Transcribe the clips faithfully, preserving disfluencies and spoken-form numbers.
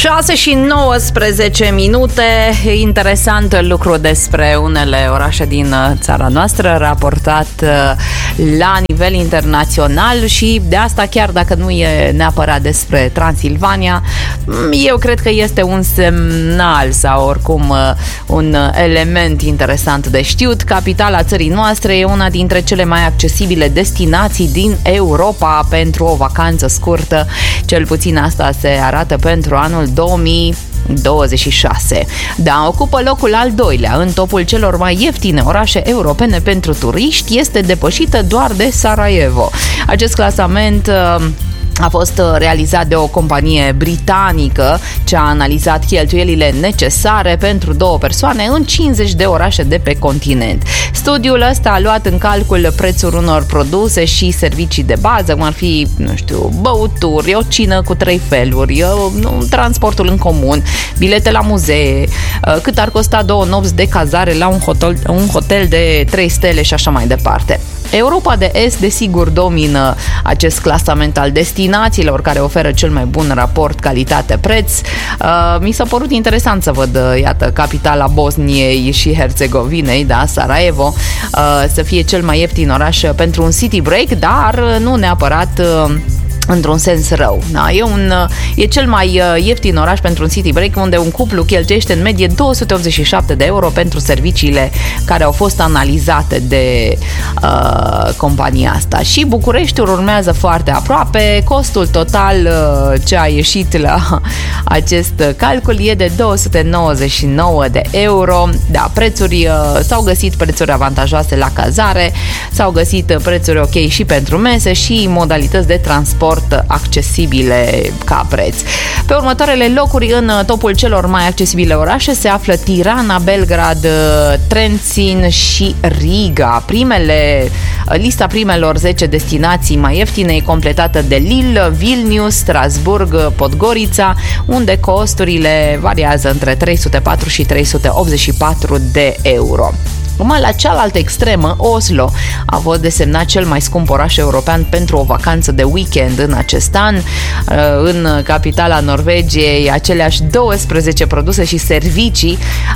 șase și nouăsprezece minute. Interesant lucru despre unele orașe din țara noastră raportat la nivel internațional și de asta, chiar dacă nu e neapărat despre Transilvania, eu cred că este un semnal sau oricum un element interesant de știut. Capitala țării noastre e una dintre cele mai accesibile destinații din Europa pentru o vacanță scurtă. Cel puțin asta se arată pentru anul două mii douăzeci și șase. Da, ocupă locul al doilea în topul celor mai ieftine orașe europene pentru turiști, este depășită doar de Sarajevo. Acest clasament a fost realizat de o companie britanică ce a analizat cheltuielile necesare pentru două persoane în cincizeci de orașe de pe continent. Studiul ăsta a luat în calcul prețul unor produse și servicii de bază, cum ar fi, nu știu, băuturi, o cină cu trei feluri, transportul în comun, bilete la muzee, cât ar costa două nopți de cazare la un hotel, un hotel de trei stele și așa mai departe. Europa de Est, desigur, domină acest clasament al destinațiilor care oferă cel mai bun raport calitate-preț. Uh, mi s-a părut interesant să văd, iată, capitala Bosniei și Herțegovinei, da, Sarajevo, uh, să fie cel mai ieftin oraș pentru un city break, dar nu neapărat uh, într-un sens rău. Da? E, un, e cel mai ieftin oraș pentru un city break, unde un cuplu cheltuiește în medie două sute optzeci și șapte de euro pentru serviciile care au fost analizate de uh, compania asta. Și Bucureștiul urmează foarte aproape. Costul total uh, ce a ieșit la acest calcul e de două sute nouăzeci și nouă de euro. Da, prețuri, uh, s-au găsit prețuri avantajoase la cazare, s-au găsit prețuri ok și pentru mese și modalități de transport accesibile ca preț. Pe următoarele locuri în topul celor mai accesibile orașe se află Tirana, Belgrad, Trențin și Riga. Primele, lista primelor zece destinații mai ieftine e completată de Lille, Vilnius, Strasburg, Podgorița, unde costurile variază între trei sute patru și trei sute optzeci și patru de euro. Urmă, la cealaltă extremă, Oslo a fost desemnat cel mai scump oraș european pentru o vacanță de weekend în acest an. În capitala Norvegiei, aceleași douăsprezece produse și servicii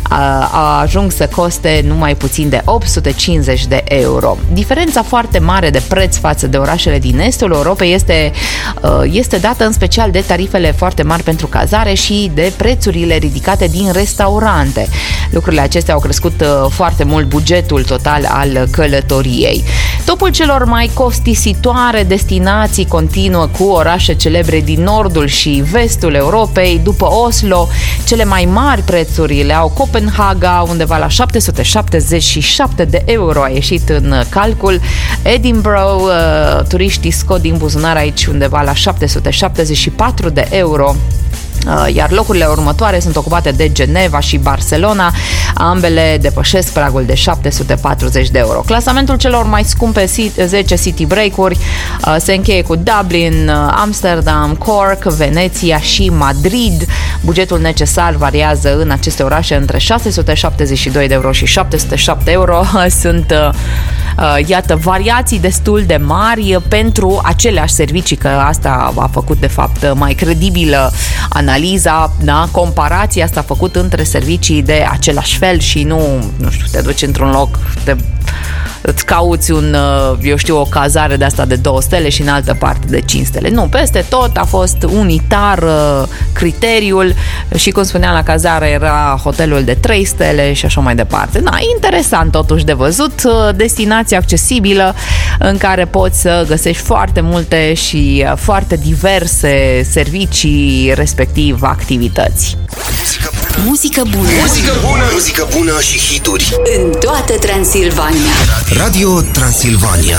a ajuns să coste numai puțin de opt sute cincizeci de euro. Diferența foarte mare de preț față de orașele din estul Europei este, este dată în special de tarifele foarte mari pentru cazare și de prețurile ridicate din restaurante. Lucrurile acestea au crescut foarte mult bugetul total al călătoriei. Topul celor mai costisitoare destinații continuă cu orașe celebre din nordul și vestul Europei. După Oslo, cele mai mari prețuri le au Copenhaga, undeva la șapte sute șaptezeci și șapte de euro a ieșit în calcul. Edinburgh, turiștii scot din buzunar aici undeva la șapte sute șaptezeci și patru de euro. Iar locurile următoare sunt ocupate de Geneva și Barcelona. Ambele depășesc pragul de șapte sute patruzeci de euro. Clasamentul celor mai scumpe zece city break-uri se încheie cu Dublin, Amsterdam, Cork, Veneția și Madrid. Bugetul necesar variază în aceste orașe între șase sute șaptezeci și doi de euro și șapte sute șapte euro. Sunt, iată, variații destul de mari pentru aceleași servicii, că asta a făcut, de fapt, mai credibilă analiza, da? Comparația asta făcut între servicii de același fel și nu, nu știu, te duci într-un loc, te, îți cauți un, eu știu, o cazare de asta de două stele și în altă parte de cinci stele. Nu, peste tot a fost unitar criteriul și, cum spuneam, la cazare era hotelul de trei stele și așa mai departe. Da, interesant totuși de văzut, destinație accesibilă în care poți să găsești foarte multe și foarte diverse servicii, respectiv activități. Muzică bună. Muzică bună. Muzică bună și hituri în toată Transilvania. Radio Transilvania.